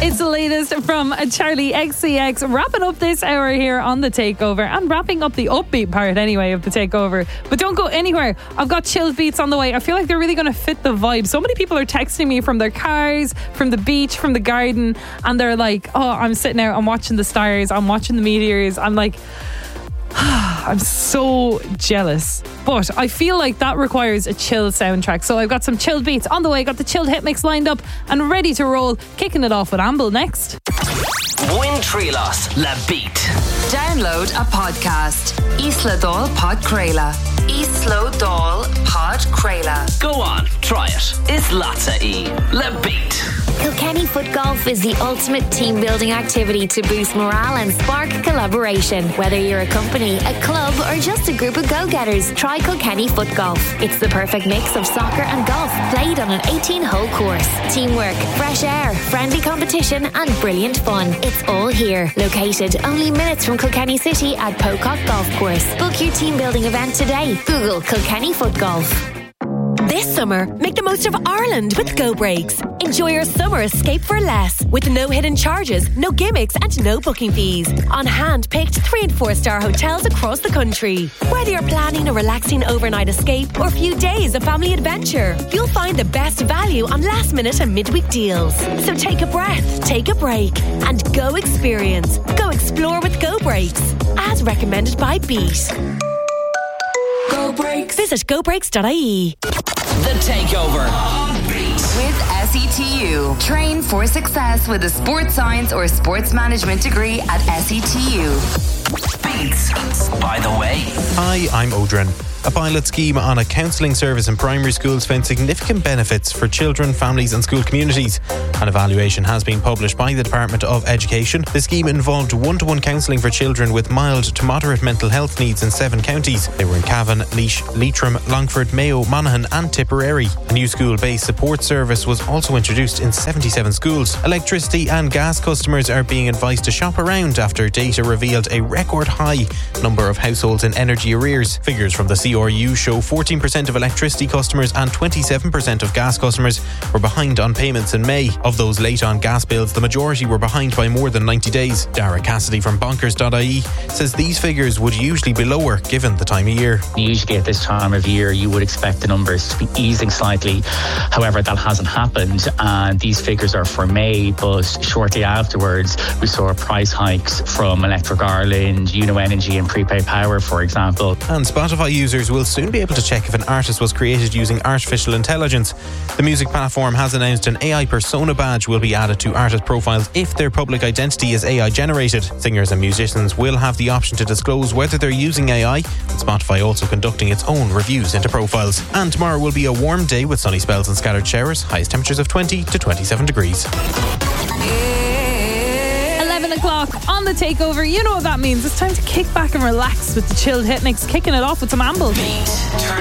It's the latest from Charlie XCX, wrapping up this hour here on The Takeover and wrapping up the upbeat part anyway of The Takeover. But don't go anywhere. I've got chilled beats on the way. I feel like they're really going to fit the vibe. So many people are texting me from their cars, from the beach, from the garden, and they're like, oh, I'm sitting out, I'm watching the stars, I'm watching the meteors. I'm like, I'm so jealous. But I feel like that requires a chill soundtrack. So I've got some chilled beats on the way. Got the chilled hit mix lined up and ready to roll. Kicking it off with Amble next. Win Trilos La Beat. Download a podcast. Isla Dol Pod Crela. Isla Dol Pod Crela. Go on, try it. It's Latza E. La Beat. Kilkenny Foot Golf is the ultimate team building activity to boost morale and spark collaboration. Whether you're a company, a club, or just a group of go-getters, try Kilkenny Foot Golf. It's the perfect mix of soccer and golf, played on an 18-hole course. Teamwork, fresh air, friendly competition, and brilliant fun. It's all here. Located only minutes from Kilkenny City at Pocock Golf Course. Book your team building event today. Google Kilkenny Foot Golf. This summer, make the most of Ireland with Go Breaks. Enjoy your summer escape for less, with no hidden charges, no gimmicks and no booking fees. On hand-picked 3- and 4-star hotels across the country. Whether you're planning a relaxing overnight escape or a few days of family adventure, you'll find the best value on last-minute and midweek deals. So take a breath, take a break, and go experience. Go explore with Go Breaks, as recommended by Beat. Go Breaks. Visit gobreaks.ie. The Takeover. With SETU. Train for success with a sports science or sports management degree at SETU. Beats. By the way. Hi, I'm Odrin. A pilot scheme on a counselling service in primary schools found significant benefits for children, families and school communities. An evaluation has been published by the Department of Education. The scheme involved one-to-one counselling for children with mild to moderate mental health needs in 7 counties. They were in Cavan, Laois, Leitrim, Longford, Mayo, Monaghan and Tipperary. A new school-based support service was also introduced in 77 schools. Electricity and gas customers are being advised to shop around after data revealed a record high number of households in energy arrears. Figures from the CRU show 14% of electricity customers and 27% of gas customers were behind on payments in May. Of those late on gas bills, the majority were behind by more than 90 days. Dara Cassidy from bonkers.ie says these figures would usually be lower given the time of year. Usually at this time of year you would expect the numbers to be easing slightly. However, that hasn't happened and these figures are for May, but shortly afterwards we saw price hikes from Electric Ireland, Uno Energy and Prepaid Power, for example. And Spotify users will soon be able to check if an artist was created using artificial intelligence. The music platform has announced an AI persona badge will be added to artist profiles if their public identity is AI generated. Singers and musicians will have the option to disclose whether they're using AI, with Spotify also conducting its own reviews into profiles. And tomorrow will be a warm day with sunny spells and scattered showers, highest temperatures of 20 to 27 degrees. 11 o'clock on The Takeover. You know what that means. It's time to kick back and relax with the chilled hit mix. Kicking it off with some Amble.